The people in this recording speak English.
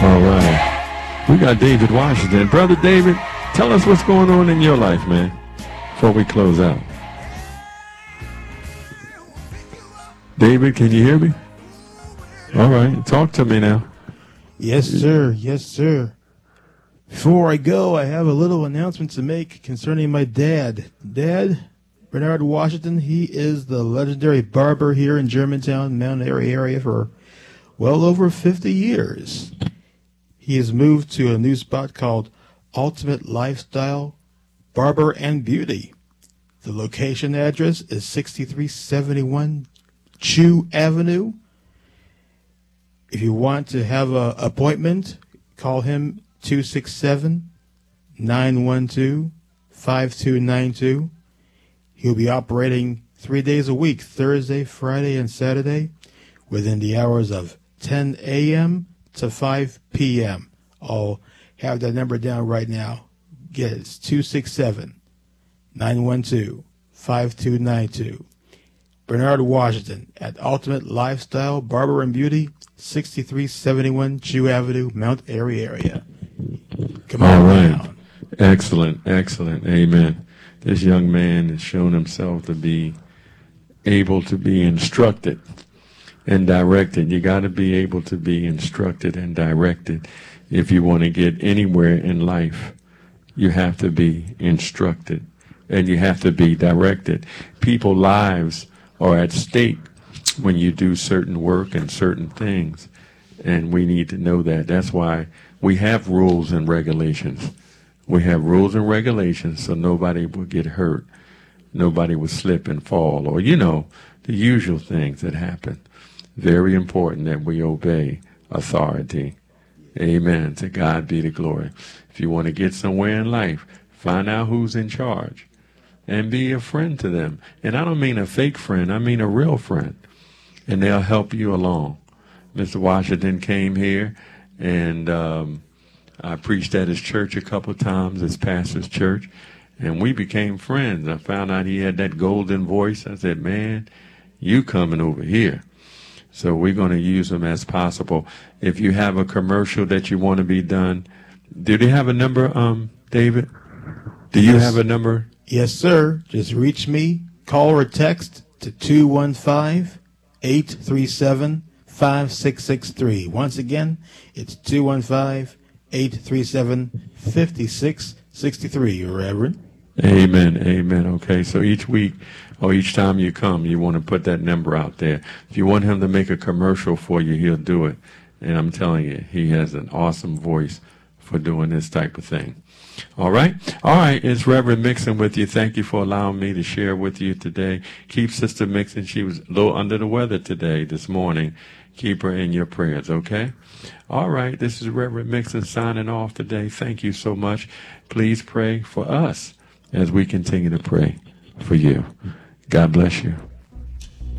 All right. We got David Washington. Brother David, tell us what's going on in your life, man, before we close out. David, can you hear me? All right. Talk to me now. Yes, sir. Yes, sir. Before I go, I have a little announcement to make concerning my dad. Dad, Bernard Washington, he is the legendary barber here in Germantown, Mount Airy area for well over 50 years. He has moved to a new spot called Ultimate Lifestyle Barber and Beauty. The location address is 6371 Chew Avenue. If you want to have an appointment, call him 267-912-5292. He'll be operating 3 days a week, Thursday, Friday, and Saturday, within the hours of 10 a.m. to 5 p.m. I'll have that number down right now. Get it. It's 267-912-5292. Bernard Washington at Ultimate Lifestyle Barber and Beauty, 6371 Chew Avenue, Mount Airy area. Come on. All right. Down. Excellent. Excellent. Amen. This young man has shown himself to be able to be instructed and directed. You got to be able to be instructed and directed. If you want to get anywhere in life, you have to be instructed and you have to be directed. People's lives are at stake when you do certain work and certain things, and we need to know that. That's why we have rules and regulations. We have rules and regulations so nobody will get hurt, nobody will slip and fall, or, the usual things that happen. Very important that we obey authority. Amen. To God be the glory. If you want to get somewhere in life, find out who's in charge and be a friend to them. And I don't mean a fake friend, I mean a real friend. And they'll help you along. Mr. Washington came here, and I preached at his church a couple times, his pastor's church, and we became friends. I found out he had that golden voice. I said, man, you coming over here. So we're going to use him as possible. If you have a commercial that you want to be done, do they have a number, David? Do you have a number? Yes, sir. Just reach me, call or text to 215-837-5663. Once again, it's 215-837-5663, Reverend. Amen, amen. Okay, so each week or each time you come, you want to put that number out there. If you want him to make a commercial for you, he'll do it. And I'm telling you, he has an awesome voice for doing this type of thing. All right, it's Reverend Mixon with you. Thank you for allowing me to share with you today. Keep Sister Mixon. She was a little under the weather this morning. Keep her in your prayers, okay? All right, this is Reverend Mixon signing off today. Thank you so much. Please pray for us as we continue to pray for you. God bless you.